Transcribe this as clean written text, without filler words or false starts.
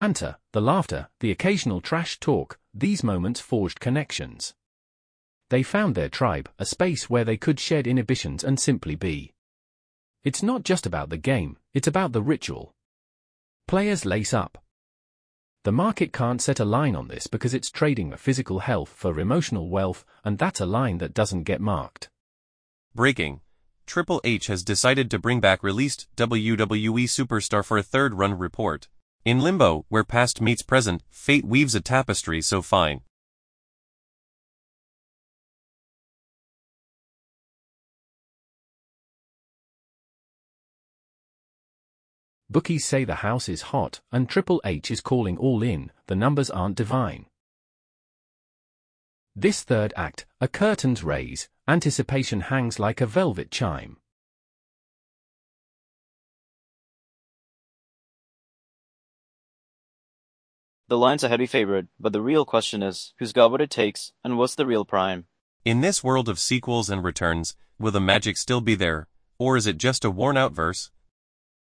banter, the laughter, the occasional trash talk, these moments forged connections. They found their tribe, a space where they could shed inhibitions and simply be. It's not just about the game, it's about the ritual. Players lace up. The market can't set a line on this because it's trading physical health for emotional wealth, and that's a line that doesn't get marked. Breaking. Triple H has decided to bring back released WWE Superstar for a third-run report. In limbo, where past meets present, fate weaves a tapestry so fine. Bookies say the house is hot, and Triple H is calling all in, the numbers aren't divine. This third act, a curtain's raise, anticipation hangs like a velvet chime. The line's a heavy favorite, but the real question is, who's got what it takes, and what's the real prime? In this world of sequels and returns, will the magic still be there, or is it just a worn-out verse?